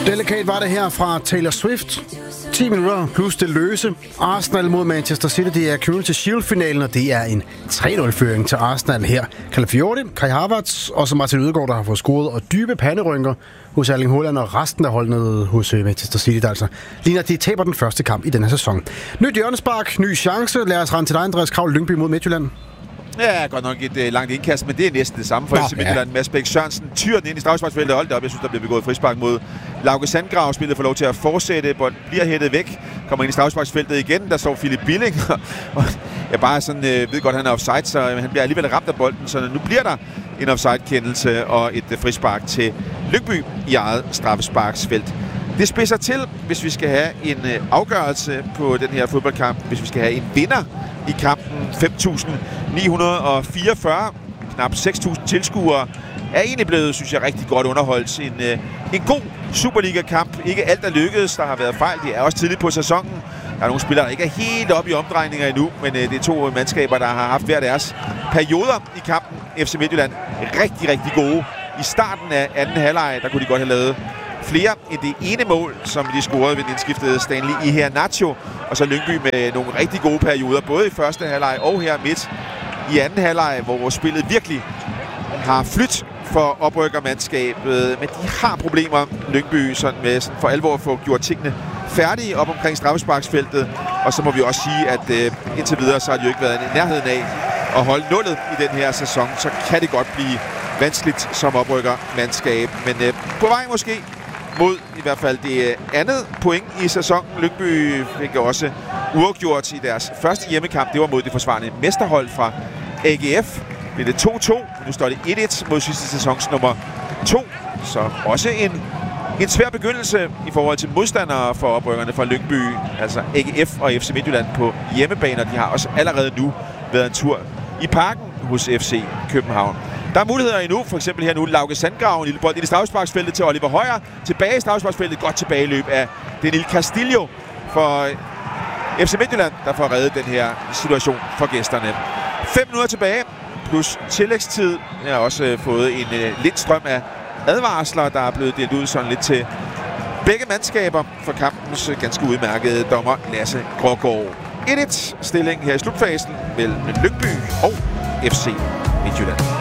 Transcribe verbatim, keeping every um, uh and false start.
Delikat var det her fra Taylor Swift. ti minutter plus det løse. Arsenal mod Manchester City, det er Community Shield-finalen, og det er en tre nul-føring til Arsenal her. Calafiori, Kai Havertz og så Martin Ødegaard, der har fået scoret, og dybe panderynker hos Erling Haaland og resten af holdene hos Manchester City, der altså ligner, de taber den første kamp i denne sæson. Nyt hjørnespark, ny chance. Lad os rende til dig, Andreas Kravl, Lyngby mod Midtjylland. Ja, godt nok et uh, langt indkast, men det er næsten det samme for F C Midtjylland. Ja. Mads Bæk Sørensen tyrer den ind i straffesparksfeltet. Hold da op, jeg synes, der bliver begået frispark mod Lauke Sandgrav. Spillet får lov til at fortsætte. Bolden bliver hættet væk. Kommer ind i straffesparksfeltet igen. Der står Philip Billing. Og jeg bare sådan, øh, ved godt, han er offside, så han bliver alligevel ramt af bolden. Så nu bliver der en offside-kendelse og et uh, frispark til Lyngby i eget straffesparksfelt. Det spidser til, hvis vi skal have en øh, afgørelse på den her fodboldkamp. Hvis vi skal have en vinder i kampen. fem tusind ni hundrede fireogfyrre, knap seks tusind tilskuere, er egentlig blevet, synes jeg, rigtig godt underholdt. En, øh, en god Superliga-kamp. Ikke alt er lykkedes. Der har været fejl. Det er også tidligt på sæsonen. Der er nogle spillere, der ikke er helt oppe i omdrejninger endnu, men øh, det er to mandskaber, der har haft hver deres perioder i kampen. F C Midtjylland rigtig, rigtig gode. I starten af anden halvleg, der kunne de godt have lavet flere end det ene mål, som de scorede ved den indskiftede Stanley Iheanacho. Og så Lyngby med nogle rigtig gode perioder, både i første halvleg og her midt i anden halvleg, hvor spillet virkelig har flyttet for oprykkermandskabet. Men de har problemer, Lyngby, sådan med sådan for alvor at få gjort tingene færdige op omkring straffesparksfeltet. Og så må vi også sige, at øh, indtil videre, så har de jo ikke været i nærheden af at holde nullet i den her sæson. Så kan det godt blive vanskeligt som oprykkermandskab. Men øh, på vej måske mod i hvert fald det andet point i sæsonen. Lyngby fik også uafgjort i deres første hjemmekamp. Det var mod det forsvarende mesterhold fra A G F. Det er to to. Nu står det et et mod sidste sæsons nummer to. Så også en, en svær begyndelse i forhold til modstandere for oprykkerne fra Lyngby. Altså A G F og F C Midtjylland på hjemmebaner. De har også allerede nu været en tur i parken hos F C København. Der er muligheder endnu, for eksempel her nu Lauke Sandgrav, en lille bold ind i straffesparksfeltet til Oliver Højer. Tilbage i straffesparksfeltet, godt tilbageløb af Daniel Castillo for F C Midtjylland, der får reddet den her situation for gæsterne. Fem minutter tilbage, plus tillægstid. Jeg har også fået en uh, lidt strøm af advarsler, der er blevet delt ud sådan lidt til begge mandskaber for kampens ganske udmærkede dommer Lasse Grågaard. et et stilling her i slutfasen mellem Lyngby og F C Midtjylland.